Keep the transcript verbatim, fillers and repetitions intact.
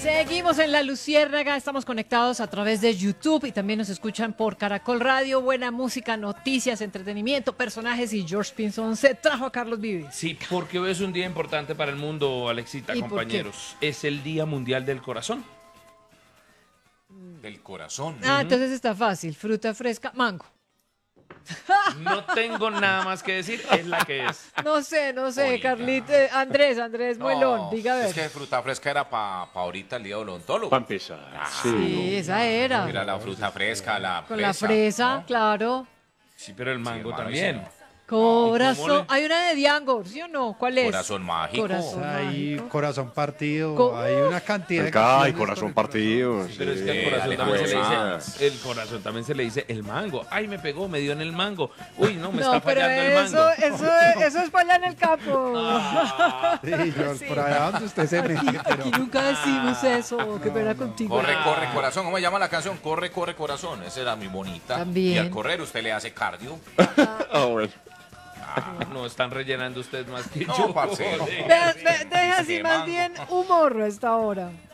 Seguimos en La Luciérnaga, estamos conectados a través de YouTube y también nos escuchan por Caracol Radio. Buena música, noticias, entretenimiento, personajes y George Pinzón se trajo a Carlos Vives. Sí, porque hoy es un día importante para el mundo, Alexita, ¿Y por compañeros. Es el Día Mundial del Corazón. Del corazón. Ah, entonces está fácil, fruta fresca, mango. No tengo nada más que decir, es la que es. No sé, no sé, Oiga. Carlito, eh, Andrés, Andrés Muelón, diga a ver. Es que fruta fresca era para pa ahorita el día odontólogo. Para empezar. Sí, esa era. Mira la fruta fresca, la Con la fresa, fresa, ¿no? claro. Sí, pero el mango hermano, también. ese Corazón. mole? Hay una de Diango, ¿sí o no? ¿Cuál es? Corazón mágico. Corazón Hay mágico. corazón partido, Co- hay una cantidad de Acá hay canciones corazón con el partido. Sí. Pero es que al Eh, corazón dale, también se le pues, dice, el corazón también se le dice el mango. Ay, me pegó, me dio en el mango. Uy, no, me No, está pero fallando el eso, mango. eso, eso es para allá en el campo. Sí, George, Sí. por allá donde usted se mete, pero Aquí nunca decimos eso. Qué pena contigo. Corre, corre, corazón. ¿Cómo se llama la canción? Corre, corre, corazón. Esa era muy bonita. También. Y al correr usted le hace cardio. Ah, bueno. No están rellenando ustedes más que No, yo. parcero. joder. Deja, de- deja así Qué más mango. bien humor a esta hora.